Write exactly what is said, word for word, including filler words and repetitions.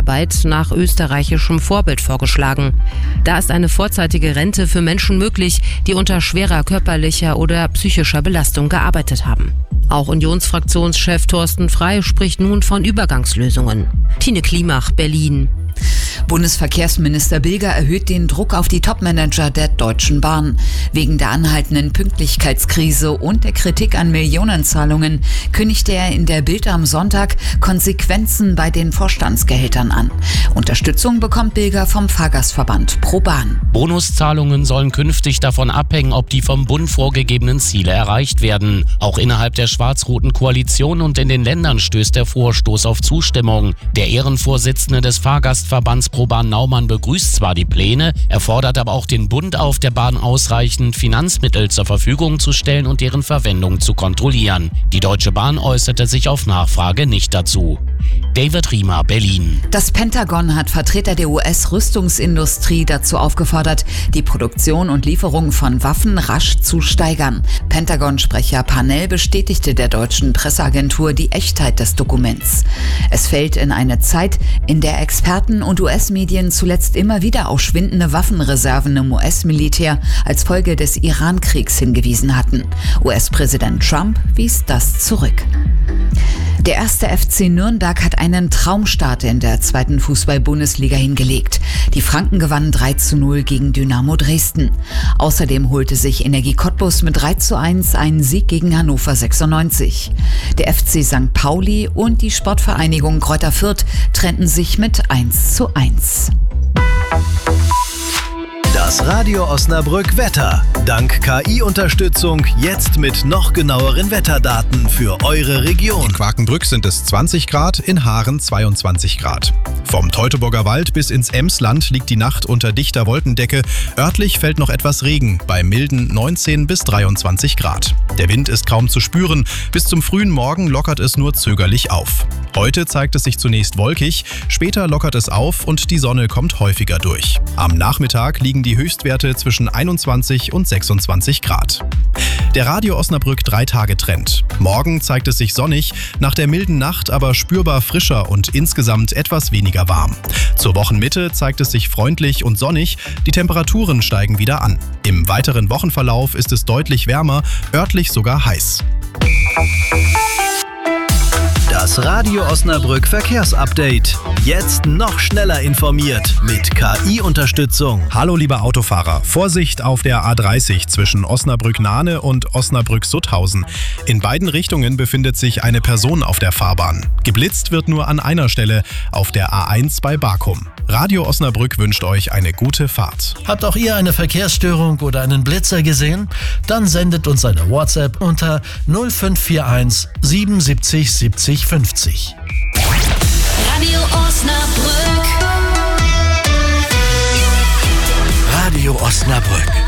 Kurzarbeit nach österreichischem Vorbild vorgeschlagen. Da ist eine vorzeitige Rente für Menschen möglich, die unter schwerer körperlicher oder psychischer Belastung gearbeitet haben. Auch Unionsfraktionschef Thorsten Frey spricht nun von Übergangslösungen. Tine Klimach, Berlin. Bundesverkehrsminister Bilger erhöht den Druck auf die Topmanager der Deutschen Bahn. Wegen der anhaltenden Pünktlichkeitskrise und der Kritik an Millionenzahlungen kündigte er in der Bild am Sonntag Konsequenzen bei den Vorstandsgehältern an. Unterstützung bekommt Bilger vom Fahrgastverband ProBahn. Bonuszahlungen sollen künftig davon abhängen, ob die vom Bund vorgegebenen Ziele erreicht werden. Auch innerhalb der schwarz-roten Koalition und in den Ländern stößt der Vorstoß auf Zustimmung. Der Ehrenvorsitzende des Fahrgastverbands ProBahn Naumann begrüßt zwar die Pläne, er fordert aber auch den Bund auf, der Bahn ausreichend Finanzmittel zur Verfügung zu stellen und deren Verwendung zu kontrollieren. Die Deutsche Bahn äußerte sich auf Nachfrage nicht dazu. David Riemer, Berlin. Das Pentagon hat Vertreter der U S-Rüstungsindustrie dazu aufgefordert, die Produktion und Lieferung von Waffen rasch zu steigern. Pentagon-Sprecher Parnell bestätigte der deutschen Presseagentur die Echtheit des Dokuments. Es fällt in eine Zeit, in der Experten und U S-Medien zuletzt immer wieder auf schwindende Waffenreserven im U S-Militär als Folge des Iran-Kriegs hingewiesen hatten. U S-Präsident Trump wies das zurück. Der erste F C Nürnberg hat einen Traumstart in der zweiten Fußball-Bundesliga hingelegt. Die Franken gewannen drei zu null gegen Dynamo Dresden. Außerdem holte sich Energie Cottbus mit drei zu eins einen Sieg gegen Hannover sechsundneunzig. Der F C Sankt Pauli und die Sportvereinigung Greuther Fürth trennten sich mit eins zu eins. Das Radio Osnabrück Wetter. Dank K I-Unterstützung jetzt mit noch genaueren Wetterdaten für eure Region. In Quakenbrück sind es zwanzig Grad, in Haaren zweiundzwanzig Grad. Vom Teutoburger Wald bis ins Emsland liegt die Nacht unter dichter Wolkendecke. Örtlich fällt noch etwas Regen, bei milden neunzehn bis dreiundzwanzig Grad. Der Wind ist kaum zu spüren, bis zum frühen Morgen lockert es nur zögerlich auf. Heute zeigt es sich zunächst wolkig, später lockert es auf und die Sonne kommt häufiger durch. Am Nachmittag liegen die Höchstwerte zwischen einundzwanzig und sechsundzwanzig Grad. Der Radio Osnabrück drei-Tage-Trend. Morgen zeigt es sich sonnig, nach der milden Nacht aber spürbar frischer und insgesamt etwas weniger warm. Zur Wochenmitte zeigt es sich freundlich und sonnig, die Temperaturen steigen wieder an. Im weiteren Wochenverlauf ist es deutlich wärmer, örtlich sogar heiß. Das Radio Osnabrück Verkehrsupdate. Jetzt noch schneller informiert mit K I-Unterstützung. Hallo liebe Autofahrer, Vorsicht auf der A dreißig zwischen Osnabrück-Nahne und Osnabrück-Sutthausen. In beiden Richtungen befindet sich eine Person auf der Fahrbahn. Geblitzt wird nur an einer Stelle, auf der A eins bei Barkum. Radio Osnabrück wünscht euch eine gute Fahrt. Habt auch ihr eine Verkehrsstörung oder einen Blitzer gesehen? Dann sendet uns eine WhatsApp unter null fünf vier eins siebenundsiebzig siebzig fünfzig.